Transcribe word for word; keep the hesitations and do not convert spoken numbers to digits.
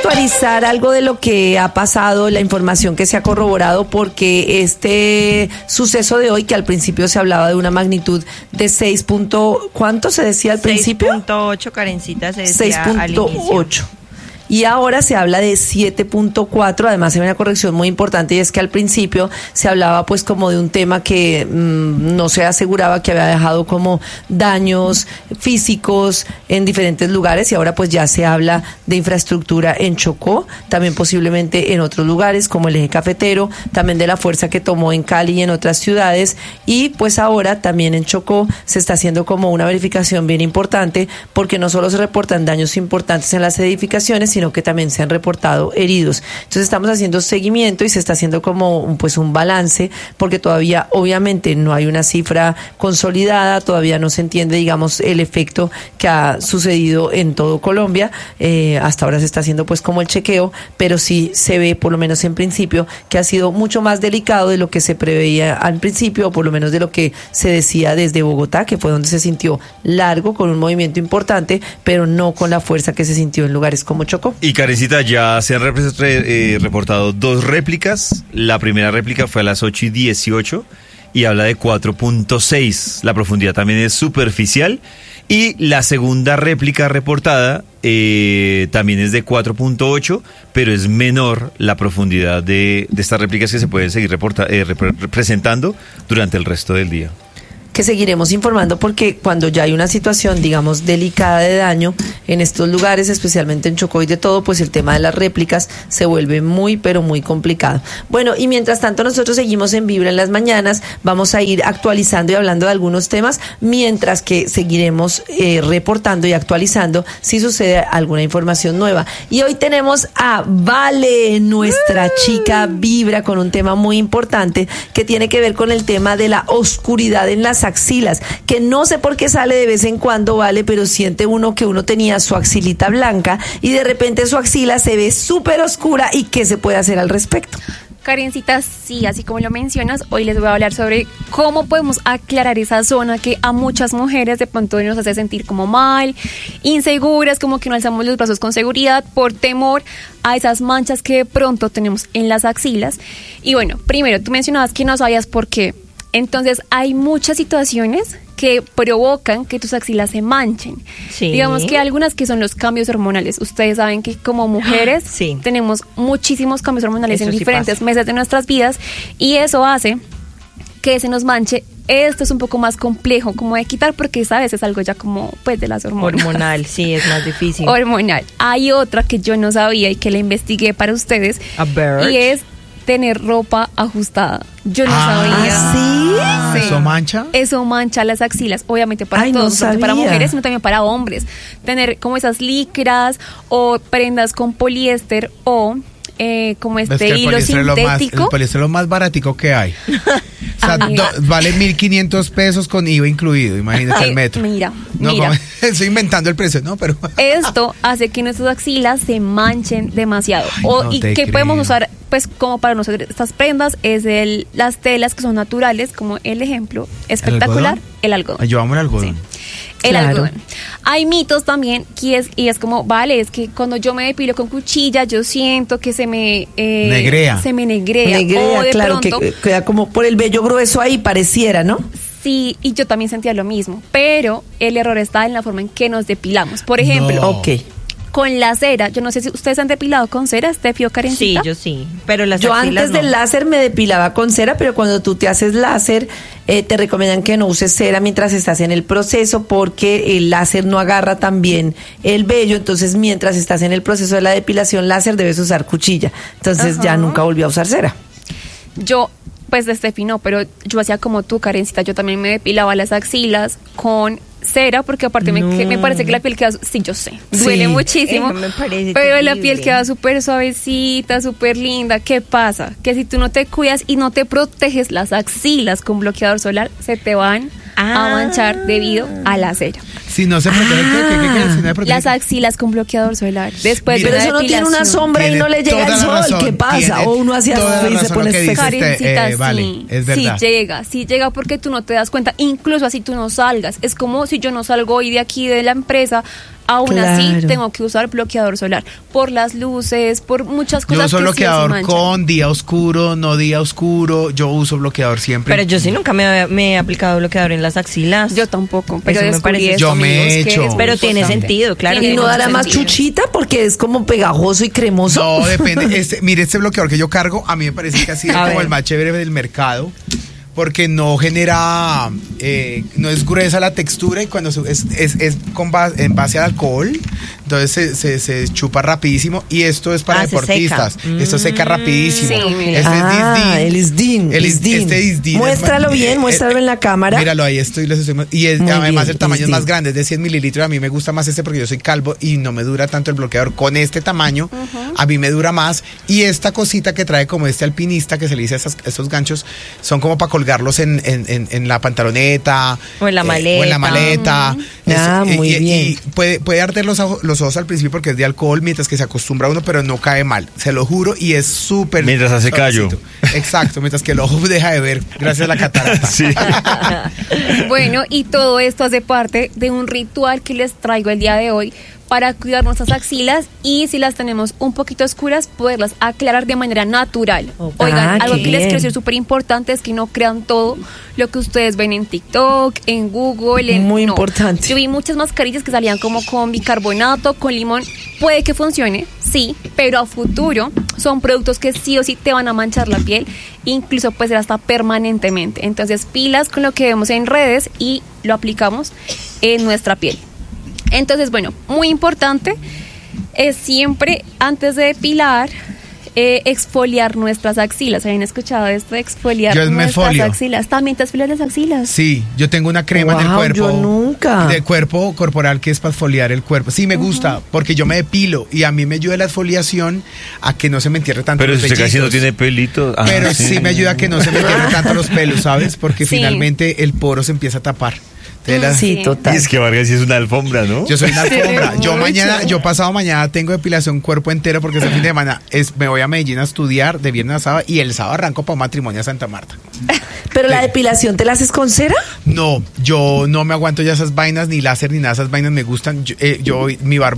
actualizar algo de lo que ha pasado, la información que se ha corroborado, porque este suceso de hoy, que al principio se hablaba de una magnitud de seis. ¿Cuánto se decía al principio? seis punto ocho, Karencita, se decía seis punto ocho. Y ahora se habla de siete punto cuatro. Además hay una corrección muy importante, y es que al principio se hablaba pues como de un tema que mmm, no se aseguraba, que había dejado como daños físicos en diferentes lugares, y ahora pues ya se habla de infraestructura en Chocó, también posiblemente en otros lugares como el eje cafetero, también de la fuerza que tomó en Cali y en otras ciudades, y pues ahora también en Chocó se está haciendo como una verificación bien importante, porque no solo se reportan daños importantes en las edificaciones, sino que también se han reportado heridos. Entonces estamos haciendo seguimiento y se está haciendo como pues un balance, porque todavía obviamente no hay una cifra consolidada, todavía no se entiende, digamos, el efecto que ha sucedido en todo Colombia. Eh, hasta ahora se está haciendo pues como el chequeo, pero sí se ve, por lo menos en principio, que ha sido mucho más delicado de lo que se preveía al principio, o por lo menos de lo que se decía desde Bogotá, que fue donde se sintió largo, con un movimiento importante, pero no con la fuerza que se sintió en lugares como Chocó. Y Karencita, ya se han re- eh, reportado dos réplicas. La primera réplica fue a las ocho y dieciocho y habla de cuatro punto seis. La profundidad también es superficial. Y la segunda réplica reportada eh, también es de cuatro punto ocho, pero es menor la profundidad de, de estas réplicas, que se pueden seguir reporta- eh, rep- presentando durante el resto del día. Que seguiremos informando, porque cuando ya hay una situación, digamos, delicada de daño en estos lugares, especialmente en Chocó y de todo, pues el tema de las réplicas se vuelve muy, pero muy complicado. Bueno, y mientras tanto nosotros seguimos en Vibra en las mañanas, vamos a ir actualizando y hablando de algunos temas, mientras que seguiremos eh, reportando y actualizando si sucede alguna información nueva. Y hoy tenemos a Vale, nuestra chica Vibra, con un tema muy importante que tiene que ver con el tema de la oscuridad en las axilas, que no sé por qué sale de vez en cuando, Vale, pero siente uno que uno tenía su axilita blanca y de repente su axila se ve súper oscura. ¿Y qué se puede hacer al respecto? Karencita, sí, así como lo mencionas, hoy les voy a hablar sobre cómo podemos aclarar esa zona que a muchas mujeres de pronto nos hace sentir como mal, inseguras, como que no alzamos los brazos con seguridad por temor a esas manchas que de pronto tenemos en las axilas. Y bueno, primero, tú mencionabas que no sabías por qué. Entonces, hay muchas situaciones que provocan que tus axilas se manchen. Sí. Digamos que algunas que son los cambios hormonales. Ustedes saben que como mujeres sí. tenemos muchísimos cambios hormonales eso en sí diferentes pasa. meses de nuestras vidas, y eso hace que se nos manche. Esto es un poco más complejo como de quitar, porque sabes, es algo ya como pues de las hormonas. Hormonal, sí, es más difícil. Hormonal. Hay otra que yo no sabía y que la investigué para ustedes. A ver. Y es tener ropa ajustada. Yo no ah, sabía. ¿Sí? Sí. ¿Eso mancha? Eso mancha las axilas, obviamente para Ay, todos, no no solamente para sabía. mujeres, sino también para hombres. Tener como esas licras o prendas con poliéster o eh, como ¿Ves este que el hilo poliéster es lo más- sintético? el poliéster es lo más baratico que hay. O sea, Ah, do- vale mil quinientos pesos con I V A incluido, imagínate Ay, el metro. mira, No, mira. como- estoy inventando el precio, ¿no? Pero Esto hace que nuestras axilas se manchen demasiado. Ay, o, no ¿Y te qué creo. podemos usar? Pues como para nosotros estas prendas es el, las telas que son naturales, como el ejemplo espectacular, algodón? el algodón. Ay, yo amo el algodón. Sí. El Claro. algodón. Hay mitos también que es, y es como, vale, es que cuando yo me depilo con cuchilla, yo siento que se me eh, Negrea. Se me negrea. Negrea, o de claro, pronto, que queda como por el vello grueso ahí, pareciera, ¿no? sí, y yo también sentía lo mismo. Pero el error está en la forma en que nos depilamos. Por ejemplo, No. Ok. con la cera, yo no sé si ustedes han depilado con cera, Steffi o Sí, Karencita. yo sí, pero las Yo axilas antes del no. láser me depilaba con cera, pero cuando tú te haces láser, eh, te recomiendan que no uses cera mientras estás en el proceso, porque el láser no agarra tan bien el vello. Entonces, mientras estás en el proceso de la depilación láser, debes usar cuchilla. Entonces, Ajá. ya nunca volví a usar cera. Yo, pues de Steffi no, pero yo hacía como tú, Karencita, yo también me depilaba las axilas con cera, porque aparte me, No. que- me parece que la piel queda, sí, yo sé, duele Sí. muchísimo, Eso me parece pero la terrible. piel queda súper suavecita, súper linda. ¿Qué pasa? Que si tú no te cuidas y no te proteges las axilas con bloqueador solar, se te van Ah. a manchar debido a la cera. Si no se protege, ¿qué, qué, qué, qué? Si no se protege. Las axilas con bloqueador solar. Después Mira, de Pero eso no tiene una depilación. sombra y no le llega toda el la sol. razón, ¿Qué pasa? tiene O uno hacia toda la abajo y se razón pone lo que dice espejo. usted. Karencita, eh, vale, sí, es verdad. sí llega, sí llega porque tú no te das cuenta, incluso así tú no salgas. Es como si yo no salgo hoy de aquí de la empresa Aún Claro. así, tengo que usar bloqueador solar por las luces, por muchas Yo cosas uso que bloqueador sí o sí manchan. con día oscuro, no día oscuro. Yo uso bloqueador siempre. Pero yo sí nunca me, me he aplicado bloqueador en las axilas. Yo tampoco, pero Eso me descubrí parece- esto, Yo me amigos, he que hecho. es muy Pero tiene importante. sentido, claro. ¿Y Tiene no mucho dará más sentido. chuchita porque es como pegajoso y cremoso? No, depende. Este, mire, este bloqueador que yo cargo, a mí me parece que ha sido A como ver. el más chévere del mercado. Porque no genera, eh, no es gruesa la textura y cuando se- es, es, es con ba- en base al alcohol, entonces se, se, se chupa rapidísimo y esto es para Ah, se deportistas. seca. Esto seca Mm, rapidísimo. sí, mira. Este Ah, es Disdin. el Isdin, El is- Isdin. Este Disdin. Muéstralo es más- bien, eh, muéstralo eh, en la cámara. Míralo ahí, estoy, les estoy- y es- Muy además bien, el tamaño es Disdin. más grande, es de cien mililitros. A mí me gusta más este porque yo soy calvo y no me dura tanto el bloqueador. Con este tamaño, a mí me dura más. Y esta cosita que trae como este alpinista que se le dice a esas- estos ganchos, son como para colgarlos en, en, en, en la pantaloneta. O en la eh, o en la maleta. maleta. Ah, Es- muy y, bien. y puede, puede arder los, ojos- los ojos al principio porque es de alcohol, mientras que se acostumbra uno, pero no cae mal. Se lo juro y es súper. Mientras hace callo. suavecito. Exacto, mientras que el ojo deja de ver gracias a la catarata. Sí. Bueno, y todo esto hace parte de un ritual que les traigo el día de hoy para cuidar nuestras axilas y si las tenemos un poquito oscuras, poderlas aclarar de manera natural. Ok. Oigan, Ah, algo qué que les bien. quiero decir súper importante es que no crean todo lo que ustedes ven en TikTok, en Google. En, Muy no. importante. Yo vi muchas mascarillas que salían como con bicarbonato, con limón. Puede que funcione, sí, pero a futuro son productos que sí o sí te van a manchar la piel, incluso puede ser hasta permanentemente. Entonces, pilas con lo que vemos en redes y lo aplicamos en nuestra piel. Entonces, bueno, muy importante es siempre antes de depilar eh, exfoliar nuestras axilas. ¿Habían escuchado esto de exfoliar Yo me nuestras folio. axilas? ¿También te exfolias las axilas? Sí, yo tengo una crema en el Wow, cuerpo. yo nunca. De cuerpo corporal que es para exfoliar el cuerpo. Sí, me gusta, porque yo me depilo y a mí me ayuda la exfoliación a que no se me entierre tanto Pero los si usted casi no vellitos. tiene pelito. ah, Pero sí. me ayuda a que no se me entierren tanto los pelos, ¿sabes? Porque Sí. finalmente el poro se empieza a tapar. Entonces, la- Sí, Sí. total. Y es que Vargas sí es una alfombra, ¿no? Yo soy una Se ve alfombra. Yo mucho. mañana, yo pasado mañana tengo depilación cuerpo entero porque ese fin de semana es, me voy a Medellín a estudiar de viernes a sábado y el sábado arranco para un matrimonio a Santa Marta. ¿Pero la Sí. depilación te la haces con cera? No, yo no me aguanto ya esas vainas, ni láser, ni nada de esas vainas me gustan. Yo, eh, yo mi barba